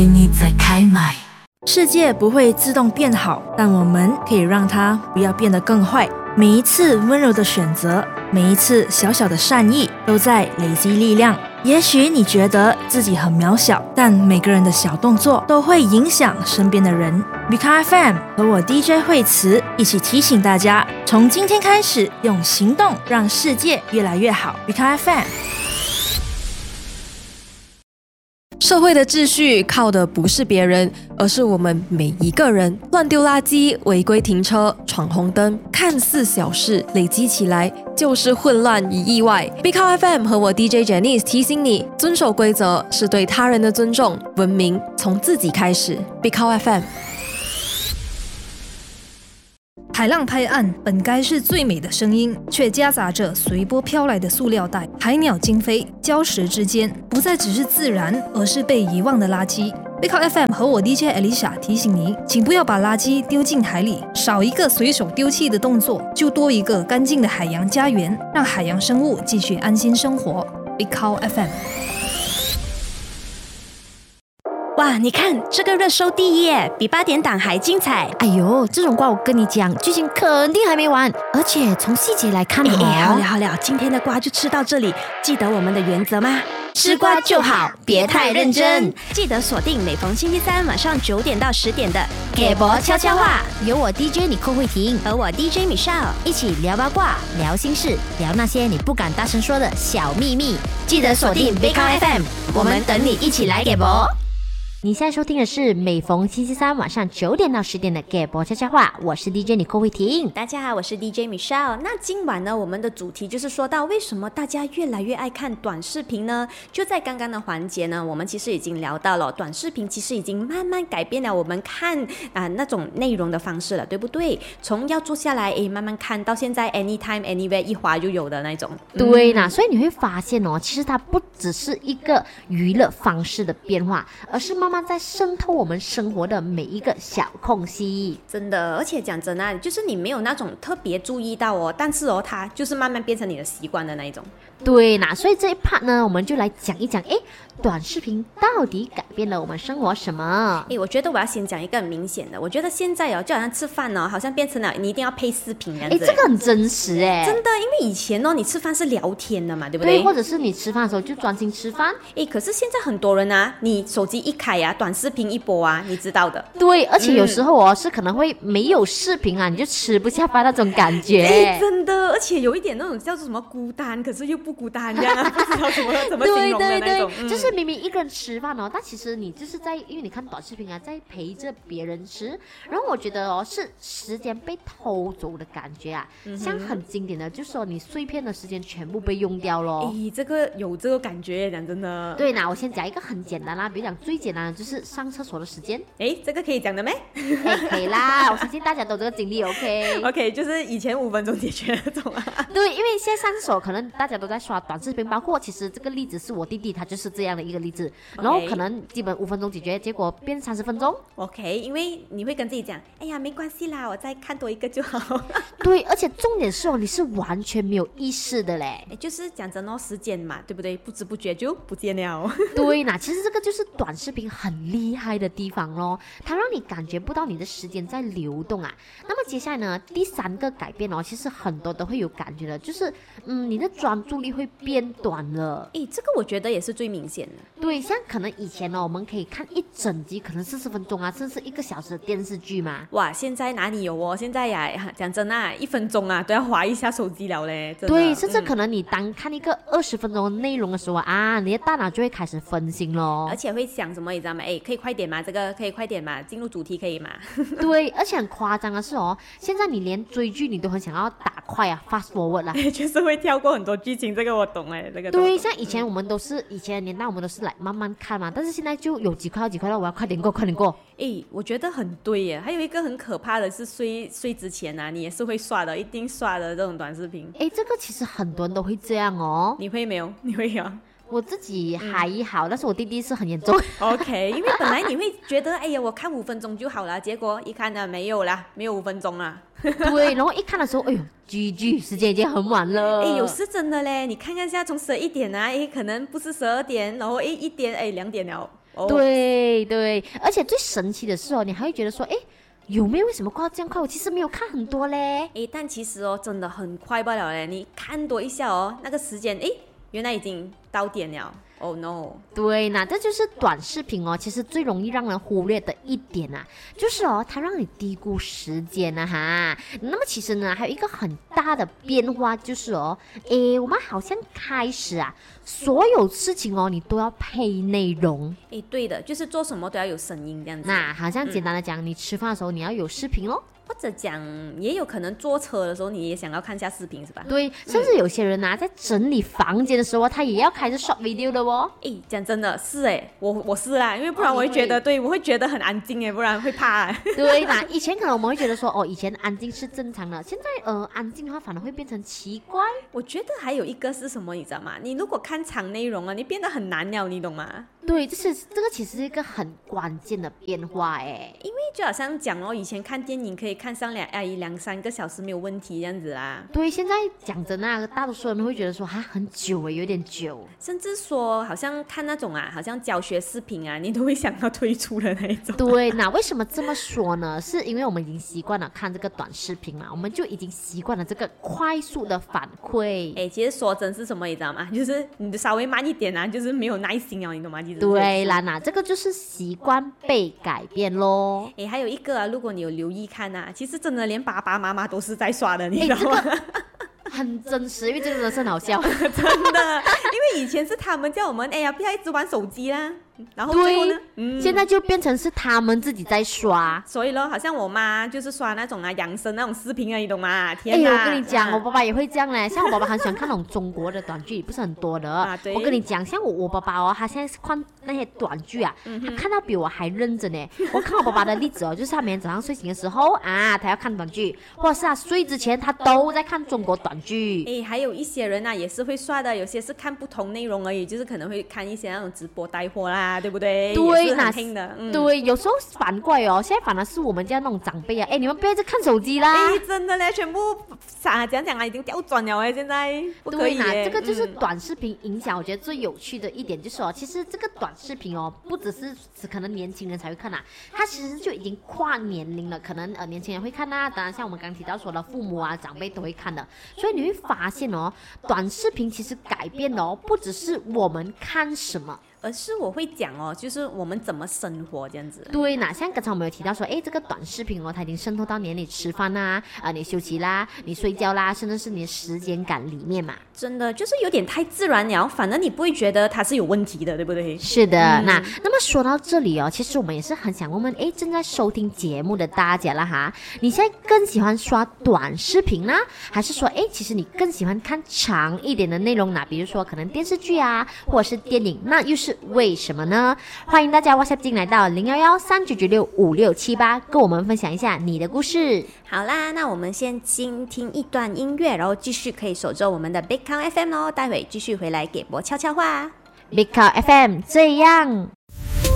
你在开麦。 世界不会自动变好，但我们可以让它不要变得更坏。每一次温柔的选择，每一次小小的善意，都在累积力量。也许你觉得自己很渺小，但每个人的小动作都会影响身边的人。Bika FM 和我 DJ 惠慈一起提醒大家，从今天开始，用行动让世界越来越好。Bika FM。 社会的秩序靠的不是别人，而是我们每一个人。乱丢垃圾、违规停车、闯红灯，看似小事，累积起来就是混乱与意外。Bika FM 和我 DJ Janice 提醒你，遵守规则是对他人的尊重，文明从自己开始。Bika FM。 海浪拍岸本该是最美的声音，却夹杂着随波飘来的塑料袋、海鸟惊飞，礁石之间不再只是自然，而是被遗忘的垃圾。Bika FM 和我 DJ Alicia 提醒你，请不要把垃圾丢进海里，少一个随手丢弃的动作，就多一个干净的海洋家园，让海洋生物继续安心生活。Bika FM。 哇，你看这个热搜第一耶，比8点档还精彩。 哎呦，这种瓜我跟你讲，剧情肯定还没完，而且从细节来看好了，今天的瓜就吃到这里。记得我们的原则吗？吃瓜就好，别太认真。记得锁定每逢星期三晚上9点到10点的《给博悄悄话》， 有我 DJ 你寇慧婷和我 DJ Michelle 一起聊八卦、聊心事、聊那些你不敢大声说的小秘密。 记得锁定 Bika FM， 我们等你一起来给博。 你现在收听的是每逢星期三晚上9点到10点的《给博悄悄话》，我是 DJ 你寇慧婷。 大家好，我是 DJ Michelle。那今晚呢，我们的主题就是说到为什么大家越来越爱看短视频呢？就在刚刚的环节呢，我们其实已经聊到了短视频其实已经慢慢改变了我们看那种内容的方式了，对不对？从要坐下来慢慢看到现在 anytime anywhere 一滑就有的那种。 对啦，所以你会发现哦，其实它不只是一个娱乐方式的变化，而是慢慢在渗透我们生活的每一个小空隙。 真的，而且讲真的，就是你没有那种特别注意到哦，但是哦，它就是慢慢变成你的习惯的那一种。 对啦，所以这一 part 呢，我们就来讲一讲，短视频到底改变了我们生活什么？ 我觉得我要先讲一个很明显的，我觉得现在就好像吃饭好像变成了你一定要配视频这样子。 这个很真实真的，因为以前你吃饭是聊天的嘛，对不对？ 对，或者是你吃饭的时候就专心吃饭。 可是现在很多人你手机一开短视频一播你知道的。 对，而且有时候是可能会没有视频你就吃不下饭那种感觉。 真的，而且有一点那种叫做什么孤单，可是又不孤单这样，不知道怎么形容的那种。 对，就是明明一个人吃饭但其实你就是因为你看短视频在陪着别人吃，然后我觉得是时间被偷走的感觉像很经典的就是说你碎片的时间全部被用掉咯。 这个有这个感觉，讲真的。 对，那我先讲一个很简单啦，比如讲最简单的就是上厕所的时间。 这个可以讲的咩？ 可以啦，我相信大家都有这个经历。OK， 就是以前5分钟解决那种对，因为现在上厕所可能大家都在刷短视频，包括其实这个例子是我弟弟，他就是这样的一个例子。然后可能基本5分钟解决，结果变30分钟。 OK， 因为你会跟自己讲，哎呀，没关系啦，我再看多一个就好。 对，而且重点是你是完全没有意识的嘞。 就是讲真时间嘛，对不对？不知不觉就不见了。 对，其实这个就是短视频很厉害的地方咯，它让你感觉不到你的时间在流动那么接下来呢，第3个改变其实很多都会有感觉的，就是你的专注力会变短了。 这个我觉得也是最明显的。 对，像可能以前我们可以看一整集，可能40分钟甚至1个小时的电视剧嘛。 哇，现在哪里有现在讲真1分钟都要滑一下手机了嘞。 对，甚至可能你当看一个20分钟的内容的时候你的大脑就会开始分心咯， 而且会想什么你知道吗？可以快点吗？这个可以快点吗？进入主题可以吗？ 对，而且很夸张的是现在你连追剧你都很想要打快fast forward 啦。 就是会跳过很多剧情，这个我懂这个对，像以前我们都是以前的年代我们都是来慢慢看嘛，但是现在就有几块了，我要快点过。 我觉得很对耶。还有一个很可怕的是睡之前你也是会刷的，一定刷的这种短视频。 这个其实很多人都会这样你会没有？你会有？ 我自己还好，但是我弟弟是很严重。 OK， 因为本来你会觉得我看5分钟就好了，结果一看没有啦，没有5分钟啦。 对，然后一看的时候GG， 时间已经很晚了。 有时真的嘞，你看看现在从11点可能不是12点，然后1点2点了。 对对，而且最神奇的是哦，你还会觉得说，哎，有没有为什么过到这样快？我其实没有看很多嘞。 诶，但其实哦，真的很快罢了嘞。你看多一下哦，那个时间，诶，原来已经到点了。Oh no！ 对，那这就是短视频哦，其实最容易让人忽略的一点啊，就是哦，它让你低估时间啊哈。那么其实呢，还有一个很大的变化就是哦，诶，我们好像开始啊，所有事情哦，你都要配内容。 诶，对的，就是做什么都要有声音这样子。 那好像简单的讲，你吃饭的时候你要有视频咯。 或者讲，也有可能坐车的时候你也想要看一下视频是吧？ 对，甚至有些人啊，在整理房间的时候，他也要开始 short video 的哦。 诶，讲真的是诶，我是啦，因为不然我会觉得，对我会觉得很安静诶，不然会怕诶。 对，那以前可能我们会觉得说，哦，以前安静是正常的，现在安静的话反而会变成奇怪。 我觉得还有一个是什么，你知道吗？你如果看长内容啊，你变得很难了，你懂吗？ 对，这个其实是一个很关键的变化诶。 因为就好像讲哦，以前看电影可以看上两三个小时没有问题这样子啦。 对，现在讲真啊，大多数人会觉得说哈很久诶，有点久， 甚至说好像看那种啊，好像教学视频啊，你都会想要退出的那一种。 对，那为什么这么说呢？是因为我们已经习惯了看这个短视频嘛，我们就已经习惯了这个快速的反馈。 哎，其实说真是什么，你知道吗？就是你稍微慢一点啊，就是没有耐心哦，你懂吗？ 对啦，那这个就是习惯被改变咯。 哎，还有一个啊，如果你有留意看啊，其实真的连爸爸妈妈都是在刷的，你知道吗？ 很真实，因为这个真的是很好笑， 真的。因为以前是他们叫我们，哎呀，不要一直玩手机啦。然后最后呢， 现在就变成是他们自己在刷。 所以咯，好像我妈就是刷那种啊养生那种视频啊，你懂吗？天哪！ 我跟你讲，我爸爸也会这样嘞。像我爸爸很喜欢看那种中国的短剧，不是很多的。 对。 我跟你讲，像我爸爸哦，他现在是看那些短剧啊，他看到比我还认真呢。我看我爸爸的例子哦，就是他每天早上睡醒的时候啊，他要看短剧，或者是他睡之前他都在看中国短剧。 哎，还有一些人啊也是会刷的，有些是看不同内容而已，就是可能会看一些那种直播带货啦，对不对？ 对， 那听的， 对，有时候反过来哦，现在反而是我们家那种长辈啊，哎，你们不要再看手机啦。 哎，真的嘞，全部讲啊，已经调转了哎，现在不可以耶。 对，这个就是短视频影响，我觉得最有趣的一点就是哦，其实这个短视频哦，不只是可能年轻人才会看啊，它其实就已经跨年龄了，可能年轻人会看啊，当然像我们刚提到说的父母啊长辈都会看的，所以你会发现哦，短视频其实改变的哦，不只是我们看什么。 而是我会讲哦，就是我们怎么生活这样子。 对，那像刚才我们有提到说，哎，这个短视频哦，它已经渗透到你吃饭啦，你休息啦，你睡觉啦，甚至是你的时间感里面嘛。 真的就是有点太自然了，反正你不会觉得它是有问题的，对不对？ 是的，那么说到这里哦，其实我们也是很想问问，哎，正在收听节目的大家啦哈，你现在更喜欢刷短视频呢，还是说，哎，其实你更喜欢看长一点的内容呢？比如说可能电视剧啊，或者是电影，那又是为什么呢？欢迎大家 WhatsApp 进来到01139965678，跟我们分享一下你的故事。 好啦，那我们先听一段音乐，然后继续可以守着我们的 Big Count FM 哦，待会继续回来给博悄悄话。 Big Count FM 这样。